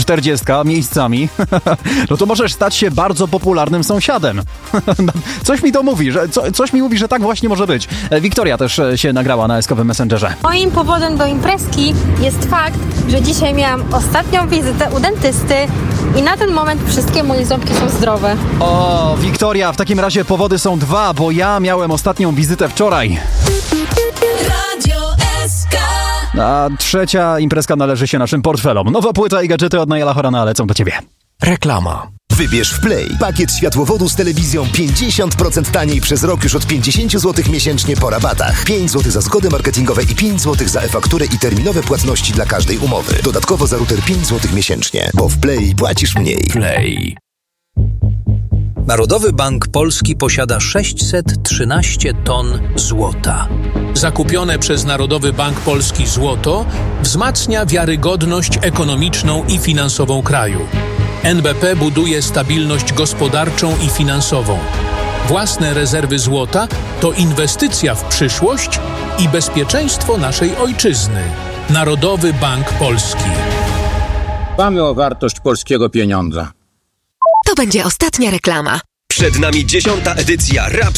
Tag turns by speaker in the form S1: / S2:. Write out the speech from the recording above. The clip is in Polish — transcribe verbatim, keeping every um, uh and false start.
S1: czterdziestka miejscami, no to możesz stać się bardzo popularnym sąsiadem. Coś mi to mówi, że co, coś mi mówi, że tak właśnie może być. Wiktoria też się nagrała na eskowym Messengerze.
S2: Moim powodem do imprezki jest fakt, że dzisiaj miałam ostatnią wizytę u dentysty i na ten moment wszystkie moje ząbki są zdrowe.
S1: O, Wiktoria, w takim razie powody są dwa, bo ja miałem ostatnią wizytę wczoraj.
S3: Radio S K.
S1: A trzecia imprezka należy się naszym portfelom. Nowa płyta i gadżety od Nialla Horana lecą do ciebie.
S4: Reklama.
S5: Wybierz w Play pakiet światłowodu z telewizją pięćdziesiąt procent taniej przez rok już od pięćdziesiąt złotych miesięcznie po rabatach. pięć złotych za zgody marketingowe i pięć złotych za e-fakturę i terminowe płatności dla każdej umowy. Dodatkowo za router pięć złotych miesięcznie, bo w Play płacisz mniej.
S4: Play.
S6: Narodowy Bank Polski posiada sześćset trzynaście ton złota. Zakupione przez Narodowy Bank Polski złoto wzmacnia wiarygodność ekonomiczną i finansową kraju. N B P buduje stabilność gospodarczą i finansową. Własne rezerwy złota to inwestycja w przyszłość i bezpieczeństwo naszej ojczyzny. Narodowy Bank Polski.
S7: Dbamy o wartość polskiego pieniądza.
S8: To będzie ostatnia reklama.
S9: Przed nami dziesiąta edycja Rap